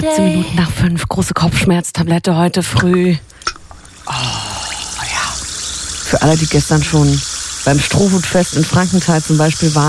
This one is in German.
17 Minuten nach 5, große Kopfschmerztablette heute früh. Oh, ja. Für alle, die gestern schon beim Strohhutfest in Frankenthal zum Beispiel waren.